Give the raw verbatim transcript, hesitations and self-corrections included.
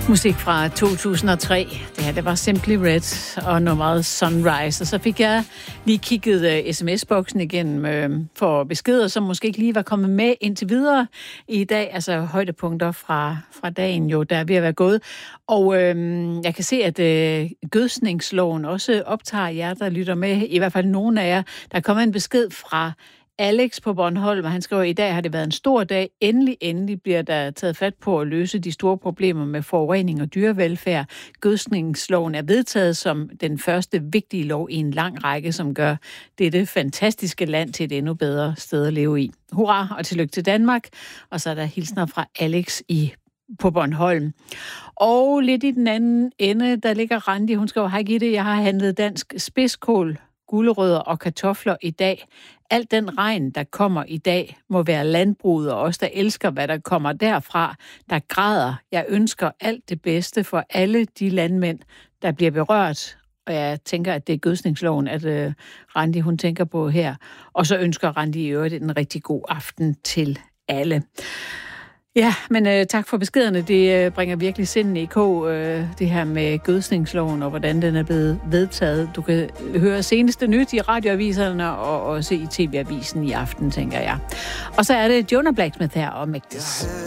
Musik fra to tusind og tre. Det her, det var Simply Red og nummeret Sunrise. Og så fik jeg lige kigget uh, sms-boksen igennem uh, for beskeder, som måske ikke lige var kommet med indtil videre i dag. Altså højdepunkter fra, fra dagen jo, der er ved at være gået. Og uh, jeg kan se, at uh, gødsningsloven også optager jer, der lytter med. I hvert fald nogle af jer. Der er kommet en besked fra Alex på Bornholm, og han skriver, at i dag har det været en stor dag. Endelig, endelig bliver der taget fat på at løse de store problemer med forurening og dyrevelfærd. Gødsningsloven er vedtaget som den første vigtige lov i en lang række, som gør dette fantastiske land til et endnu bedre sted at leve i. Hurra og tillykke til Danmark. Og så er der hilsner fra Alex i på Bornholm. Og lidt i den anden ende, der ligger Randi. Hun skriver, hej Gitte, jeg har handlet dansk spidskål, gulerødder og kartofler i dag. Alt den regn, der kommer i dag, må være landbruget og os, der elsker, hvad der kommer derfra, der græder. Jeg ønsker alt det bedste for alle de landmænd, der bliver berørt. Og jeg tænker, at det er gødsningsloven, at uh, Randi, hun tænker på her. Og så ønsker Randi i øvrigt en rigtig god aften til alle. Ja, men uh, tak for beskederne. Det uh, bringer virkelig sinden i kog, uh, det her med gødsningsloven og hvordan den er blevet vedtaget. Du kan høre seneste nyt i radioaviserne og også i T V-avisen i aften, tænker jeg. Og så er det Jonah Blacksmith her og Mægtes.